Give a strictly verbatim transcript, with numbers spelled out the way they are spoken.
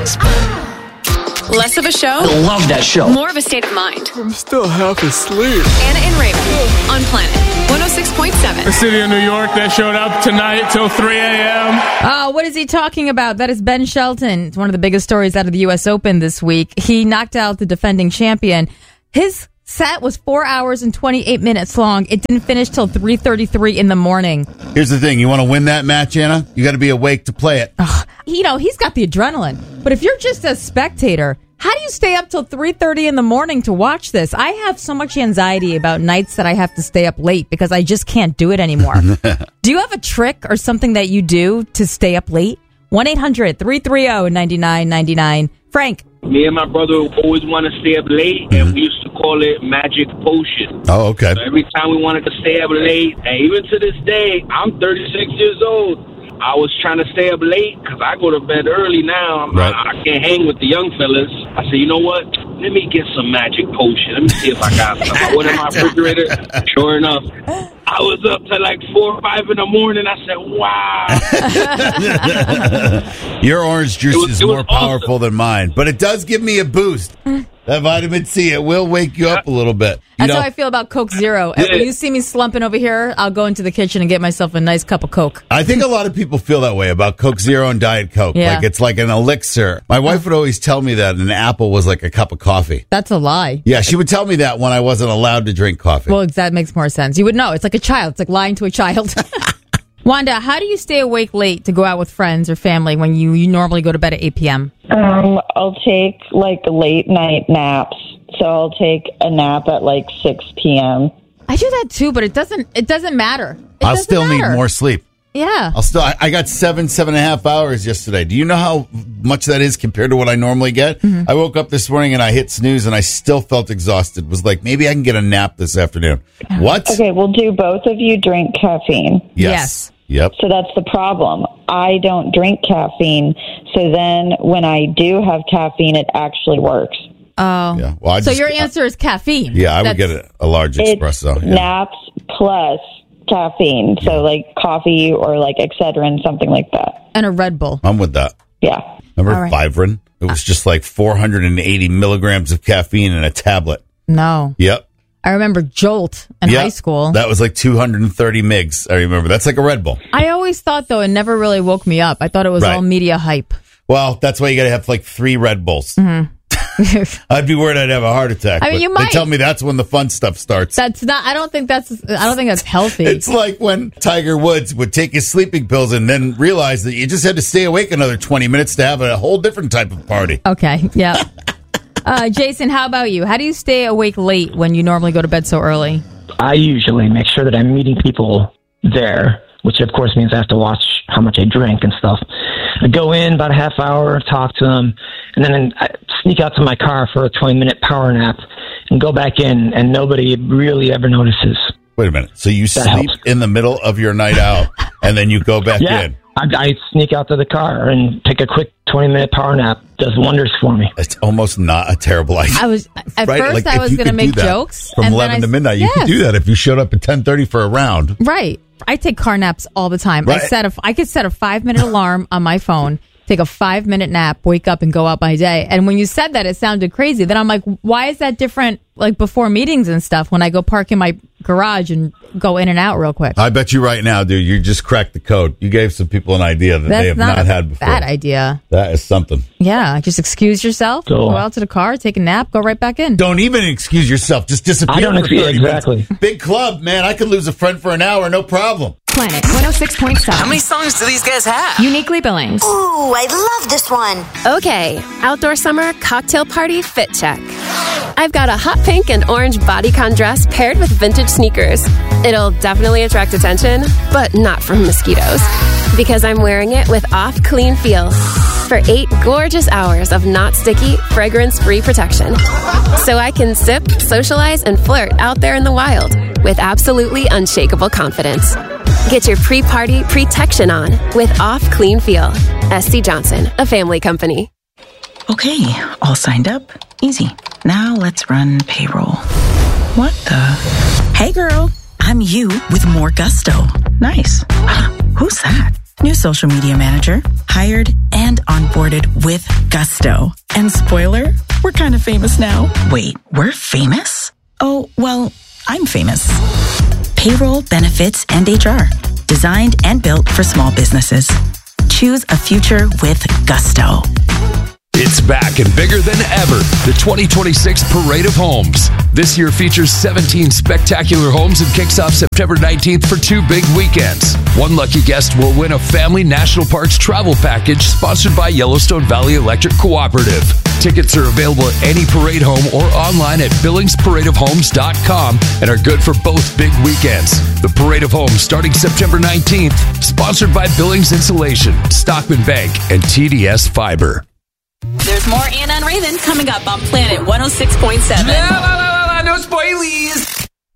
Less of a show? I love that show. More of a state of mind. I'm still half asleep. Anna and Raven on Planet one oh six point seven. The city of New York that showed up tonight till three a.m. Oh, what is he talking about? That is Ben Shelton. It's one of the biggest stories out of the U S Open this week. He knocked out the defending champion. His set was four hours and twenty-eight minutes long. It didn't finish till three thirty-three in the morning. Here's the thing. You want to win that match, Anna? You got to be awake to play it. Ugh, you know, he's got the adrenaline. But if you're just a spectator, how do you stay up till three thirty in the morning to watch this? I have so much anxiety about nights that I have to stay up late because I just can't do it anymore. Do you have a trick or something that you do to stay up late? one eight hundred three three zero nine nine nine nine. Frank. Me and my brother always want to stay up late, and mm-hmm. we used to call it magic potion. Oh, okay. So every time we wanted to stay up late, and even to this day, I'm thirty-six years old. I was trying to stay up late because I go to bed early now. I'm, right. I, I can't hang with the young fellas. I said, you know what? Let me get some magic potion. Let me see if I got some. I went in my refrigerator. Sure enough, I was up to like four or five in the morning. I said, wow. Your orange juice was, is more powerful awesome. than mine, but it does give me a boost. That vitamin C, it will wake you up a little bit. You That's know? how I feel about Coke Zero. Yeah. When you see me slumping over here, I'll go into the kitchen and get myself a nice cup of Coke. I think a lot of people feel that way about Coke Zero and Diet Coke. Yeah. Like it's like an elixir. My wife would always tell me that an apple was like a cup of coffee. That's a lie. Yeah, she would tell me that when I wasn't allowed to drink coffee. Well, that makes more sense. You would know. It's like a child. It's like lying to a child. Wanda, how do you stay awake late to go out with friends or family when you, you normally go to bed at eight p.m.? Um, I'll take like late night naps. So I'll take a nap at like six p.m. I do that too, but it doesn't it doesn't matter. It I'll doesn't still matter. need more sleep. Yeah. I'll still I, I got seven, seven and a half hours yesterday. Do you know how much that is compared to what I normally get? Mm-hmm. I woke up this morning and I hit snooze and I still felt exhausted. Was like, maybe I can get a nap this afternoon. What? Okay, well, do both of you drink caffeine? Yes. Yes. Yep. So that's the problem. I don't drink caffeine. So then when I do have caffeine, it actually works. Oh. Yeah. Well, I so just, your answer is caffeine. Yeah, I That's, would get a, a large espresso. It's yeah. naps plus caffeine. So yeah. like coffee or like Excedrin, something like that. And a Red Bull. I'm with that. Yeah. Remember right. Vivarin? It was just like four hundred eighty milligrams of caffeine in a tablet. No. Yep. I remember Jolt in yep. high school. That was like two hundred thirty migs. I remember. That's like a Red Bull. I always thought, though, it never really woke me up. I thought it was right. all media hype. Well, that's why you got to have like three Red Bulls. Mm-hmm. I'd be worried I'd have a heart attack. I mean, you might. They tell me that's when the fun stuff starts. That's not. I don't think that's. I don't think that's healthy. It's like when Tiger Woods would take his sleeping pills and then realize that you just had to stay awake another twenty minutes to have a whole different type of party. Okay. Yeah. uh, Jason, how about you? How do you stay awake late when you normally go to bed so early? I usually make sure that I'm meeting people there, which of course means I have to watch how much I drink and stuff. I go in about a half hour, talk to them, and then I sneak out to my car for a twenty-minute power nap and go back in, and nobody really ever notices. Wait a minute. So you That sleep helps. in the middle of your night out, and then you go back yeah, in? I, I sneak out to the car and take a quick twenty-minute power nap. Does wonders for me. It's almost not a terrible idea. I was at right? first like I if was you going to could make do that jokes from and eleven then I, to midnight. You yes. could do that if you showed up at ten thirty for a round. Right. I take car naps all the time. Right. I set a, I could set a five minute alarm on my phone, take a five minute nap, wake up and go out my day. And when you said that, it sounded crazy. Then I'm like, why is that different? Like before meetings and stuff, when I go park in my garage and go in and out real quick. I bet you right now, dude, you just cracked the code. You gave some people an idea that That's they have not, not, a had before. bad idea. That is something. Yeah, just excuse yourself, Go go on. out to the car, take a nap, go right back in. Don't even excuse yourself. Just disappear. I don't for excuse- thirty exactly. minutes. Big club, man. I could lose a friend for an hour, no problem. Planet one oh six point seven. How many songs do these guys have? Uniquely Billings. Ooh, I love this one. Okay, outdoor summer cocktail party fit check. I've got a hot pink and orange bodycon dress paired with vintage sneakers. It'll definitely attract attention, but not from mosquitoes. Because I'm wearing it with Off Clean Feel for eight gorgeous hours of not sticky, fragrance-free protection. So I can sip, socialize, and flirt out there in the wild with absolutely unshakable confidence. Get your pre-party protection on with Off Clean Feel. S C Johnson, a family company. Okay, all signed up. Easy. Now let's run payroll. What the? Hey girl, I'm you with more gusto. Nice. Who's that? New social media manager, hired and onboarded with gusto. And spoiler, we're kind of famous now. Wait, we're famous? Oh, well, I'm famous. Payroll, benefits, and H R. Designed and built for small businesses. Choose a future with gusto. It's back and bigger than ever. The twenty twenty-six Parade of Homes. This year features seventeen spectacular homes and kicks off September nineteenth for two big weekends. One lucky guest will win a Family National Parks travel package sponsored by Yellowstone Valley Electric Cooperative. Tickets are available at any parade home or online at billings parade of homes dot com and are good for both big weekends. The Parade of Homes starting September nineteenth, sponsored by Billings Insulation, Stockman Bank, and T D S Fiber. There's more Anna and Raven coming up on Planet one oh six point seven. La, la, la, la, no spoilies.